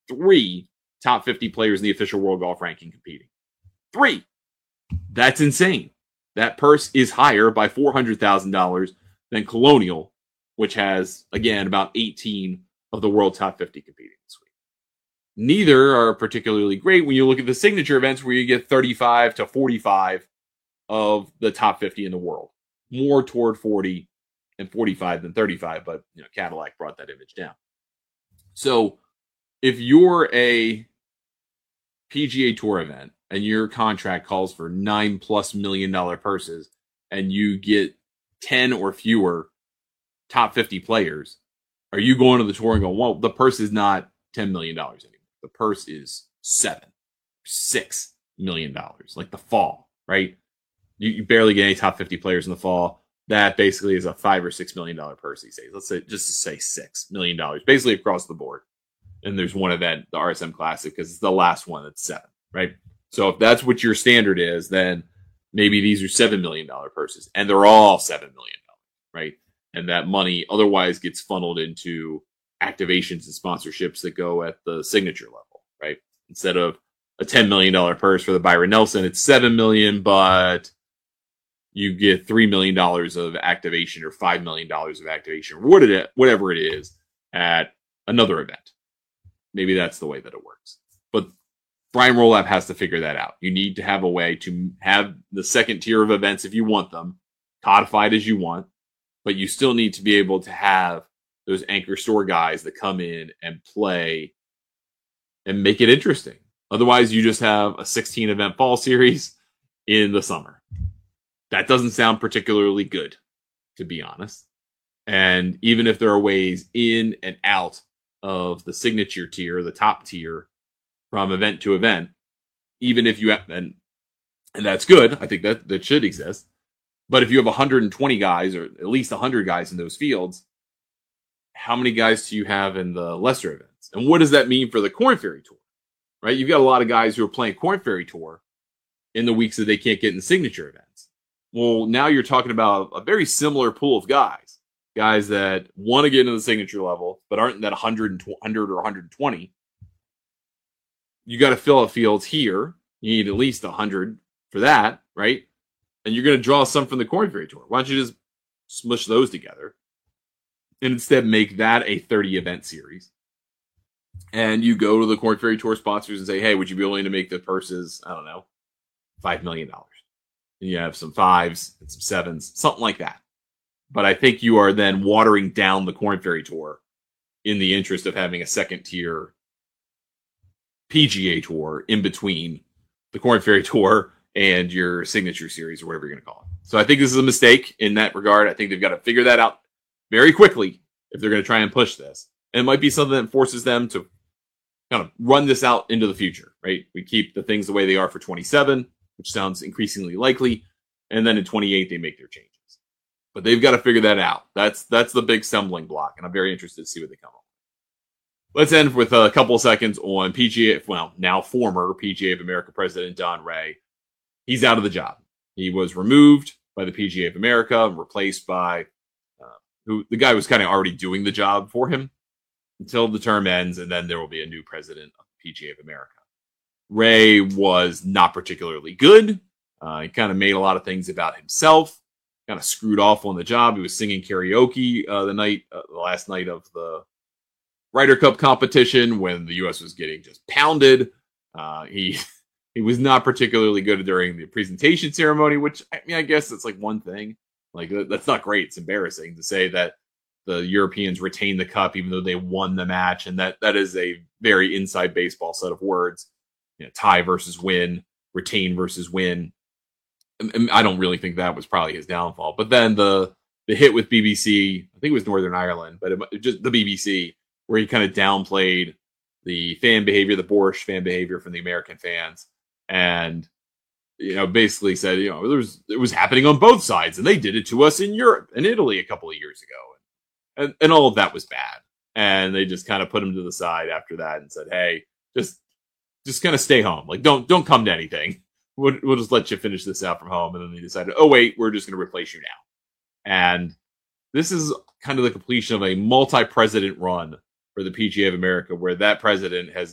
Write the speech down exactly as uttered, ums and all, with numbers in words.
three top fifty players in the official world golf ranking competing. Three. That's insane. That purse is higher by four hundred thousand dollars than Colonial, which has, again, about eighteen of the world top fifty competing this week. Neither are particularly great when you look at the signature events where you get thirty-five to forty-five of the top fifty in the world. More toward forty and forty-five than thirty-five, but you know, Cadillac brought that image down. So if you're a P G A Tour event and your contract calls for nine plus million dollar purses and you get ten or fewer top fifty players, are you going to the tour and going, well, the purse is not ten million dollars anymore. The purse is seven, six million dollars, like the fall, right? You, you barely get any top fifty players in the fall. That basically is a five or six million dollar purse these days. Let's say just to say six million dollars, basically across the board. And there's one event, the R S M Classic, because it's the last one that's seven, right? So if that's what your standard is, then maybe these are seven million dollar purses, and they're all seven million dollars, right? And that money otherwise gets funneled into activations and sponsorships that go at the signature level, right? Instead of a ten million dollar purse for the Byron Nelson, it's seven million dollars, but you get three million dollars of activation or five million dollars of activation, or whatever it is, at another event. Maybe that's the way that it works. But Brian Rolapp has to figure that out. You need to have a way to have the second tier of events, if you want them, codified as you want, but you still need to be able to have those anchor store guys that come in and play and make it interesting. Otherwise, you just have a sixteen event fall series in the summer. That doesn't sound particularly good, to be honest. And even if there are ways in and out of the signature tier, the top tier, from event to event, even if you have, and, and that's good, I think that, that should exist. But if you have one hundred twenty guys, or at least one hundred guys in those fields, how many guys do you have in the lesser events? And what does that mean for the Korn Ferry Tour? Right? You've got a lot of guys who are playing Korn Ferry Tour in the weeks that they can't get in signature events. Well, now you're talking about a very similar pool of guys. Guys that want to get into the signature level, but aren't in that one hundred, one hundred or one hundred twenty. You got to fill out fields here. You need at least one hundred for that, right? And you're going to draw some from the Korn Ferry Tour. Why don't you just smush those together and instead make that a thirty event series? And you go to the Korn Ferry Tour sponsors and say, hey, would you be willing to make the purses, I don't know, five million dollars? And you have some fives and some sevens, something like that. But I think you are then watering down the Korn Ferry Tour in the interest of having a second tier P G A Tour in between the Korn Ferry Tour and your signature series, or whatever you're going to call it. So I think this is a mistake in that regard. I think they've got to figure that out very quickly if they're going to try and push this. And it might be something that forces them to kind of run this out into the future, right? We keep the things the way they are for twenty-seven, which sounds increasingly likely. And then in twenty-eight, they make their changes. But they've got to figure that out. That's that's the big stumbling block, and I'm very interested to see what they come up with. Let's end with a couple of seconds on P G A, well, now former P G A of America president Don Ray. He's out of the job. He was removed by the P G A of America and replaced by uh, who the guy was kind of already doing the job for him until the term ends, and then there will be a new president of the P G A of America. Ray was not particularly good. Uh, he kind of made a lot of things about himself. Kind of screwed off on the job. He was singing karaoke uh, the night, uh, the last night of the Ryder Cup competition when the U S was getting just pounded. Uh, he he was not particularly good during the presentation ceremony, which I mean, I guess that's like one thing. Like that's not great. It's embarrassing to say that the Europeans retained the cup even though they won the match, and that that is a very inside baseball set of words. You know, tie versus win, retain versus win. I don't really think that was probably his downfall. But then the the hit with B B C, I think it was Northern Ireland, but it, just the B B C, where he kind of downplayed the fan behavior, the boorish fan behavior from the American fans, and you know basically said, you know, there was it was happening on both sides, and they did it to us in Europe and Italy a couple of years ago, and and all of that was bad. And they just kind of put him to the side after that and said, hey, just just kind of stay home, like don't don't come to anything. We'll, we'll just let you finish this out from home. And then they decided, oh, wait, we're just going to replace you now. And this is kind of the completion of a multi-president run for the P G A of America, where that president has